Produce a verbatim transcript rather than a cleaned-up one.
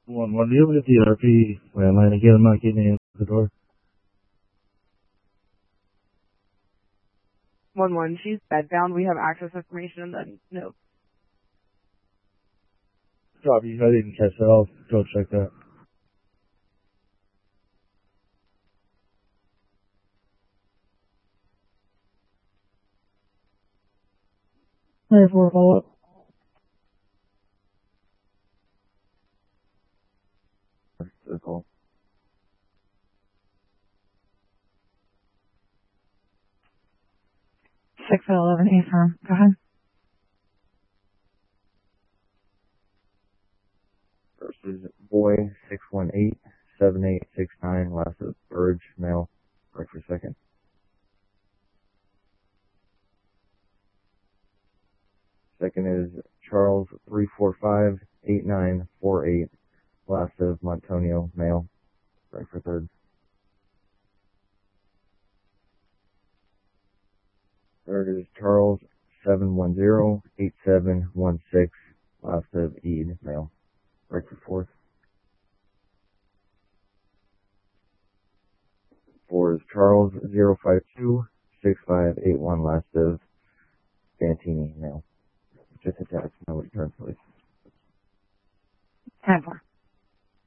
One, one, do you ever get the R P landline again? I'm not getting in the door. One one, she's bedbound. We have access information in the note. Copy. I didn't catch that. I'll go check that. Ready for a follow-up. Circle. six eleven, A firm. Go ahead. First is boy six one eight seven eight six nine. Last is Burge, male. Right for second. Second is Charles three four five eight nine four eight. Last of Montonio, male. Right for third. Third is Charles seven one zero eight seven one six. Last of Ede, male. Right for fourth. Four is Charles zero five two six five eight one. Last of Santini, male. Just attached, no return, please. ten four.